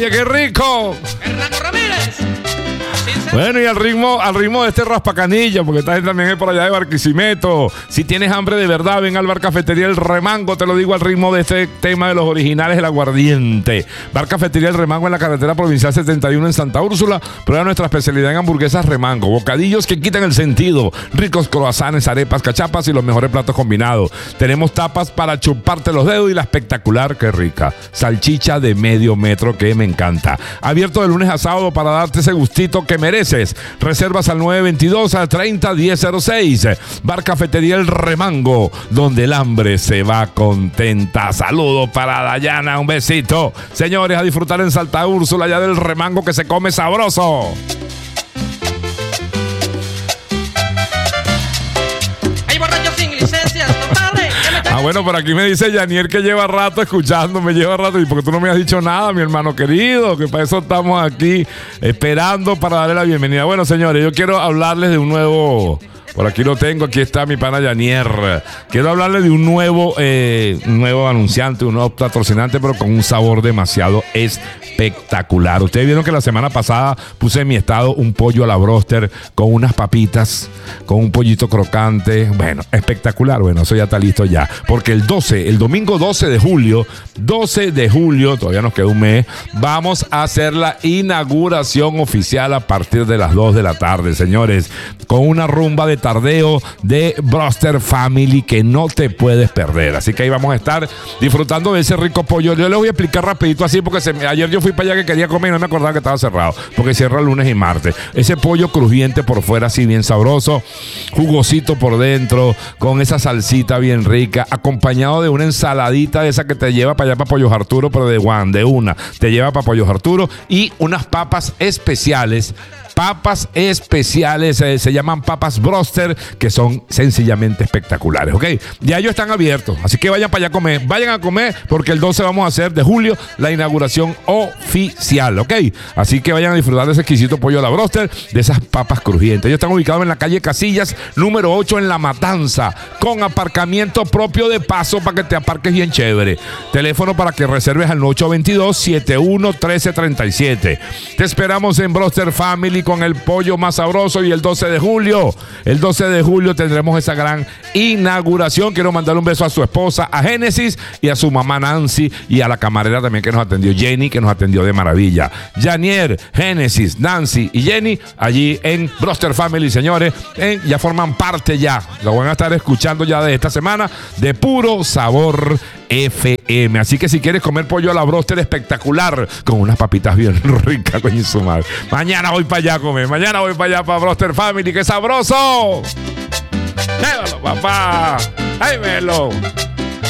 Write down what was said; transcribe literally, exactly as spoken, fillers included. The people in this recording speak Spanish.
Oye, qué rico. Hernando Ramírez. Bueno, y al ritmo, al ritmo de este raspacanilla, porque esta gente también es por allá de Barquisimeto. Si tienes hambre de verdad, ven al Bar Cafetería El Remango, te lo digo al ritmo de este tema de los originales del aguardiente. Bar Cafetería El Remango en la carretera provincial setenta y uno en Santa Úrsula. Prueba nuestra especialidad en hamburguesas Remango, bocadillos que quitan el sentido, ricos croissants, arepas, cachapas y los mejores platos combinados. Tenemos tapas para chuparte los dedos y la espectacular, qué rica, salchicha de medio metro que me encanta. Abierto de lunes a sábado para darte ese gustito que mereces. Reservas al nueve dos dos, treinta, diez cero seis. Bar Cafetería El Remango, donde el hambre se va contenta. Saludos para Dayana, un besito. Señores, a disfrutar en Santa Úrsula, allá del Remango que se come sabroso. Hay borrachos sin licencias, compadre. Ah, bueno, por aquí me dice Yanier que lleva rato escuchándome, lleva rato. ¿Y porque tú no me has dicho nada, mi hermano querido? Que para eso estamos aquí esperando para darle la bienvenida. Bueno, señores, yo quiero hablarles de un nuevo... Por aquí lo tengo, aquí está mi pana Yanier. Quiero hablarles de un nuevo, eh, nuevo anunciante, un nuevo patrocinante, pero con un sabor demasiado espectacular. Ustedes vieron que la semana pasada puse en mi estado un pollo a la broster con unas papitas, con un pollito crocante. Bueno, espectacular. Bueno, eso ya está listo ya. Porque el doce, el domingo doce de julio, doce de julio, todavía nos queda un mes, vamos a hacer la inauguración oficial a partir de las dos de la tarde, señores, con una rumba de tardeo de Broster Family que no te puedes perder. Así que ahí vamos a estar disfrutando de ese rico pollo. Yo les voy a explicar rapidito así porque se me, ayer yo fui para allá que quería comer y no me acordaba que estaba cerrado, porque cierra lunes y martes. Ese pollo crujiente por fuera así bien sabroso, jugosito por dentro, con esa salsita bien rica, acompañado de una ensaladita de esa que te lleva para allá para Pollos Arturo, pero de one, de una, te lleva para Pollos Arturo, y unas papas especiales. Papas especiales, eh, se llaman papas Broster, que son sencillamente espectaculares, ¿ok? Ya ellos están abiertos, así que vayan para allá a comer, vayan a comer, porque el doce vamos a hacer de julio la inauguración oficial, ¿ok? Así que vayan a disfrutar de ese exquisito pollo a la Broster, de esas papas crujientes. Ellos están ubicados en la calle Casillas, número ocho en La Matanza, con aparcamiento propio de paso para que te aparques bien chévere. Teléfono para que reserves al ocho dos dos, siete uno uno tres tres siete. Te esperamos en Broster Family con el pollo más sabroso, y el doce de julio, el doce de julio tendremos esa gran inauguración. Quiero mandarle un beso a su esposa, a Génesis, y a su mamá Nancy, y a la camarera también que nos atendió, Jenny, que nos atendió de maravilla. Yanier, Génesis, Nancy y Jenny, allí en Broster Family, señores, en, ya forman parte ya, lo van a estar escuchando ya de esta semana, de Puro Sabor F M. Así que si quieres comer pollo a la Broster espectacular, con unas papitas bien ricas, coño su madre, mañana voy para allá a comer, mañana voy para allá para Broster Family, ¡qué sabroso! ¡Llévalo, papá! ¡Ay, velo!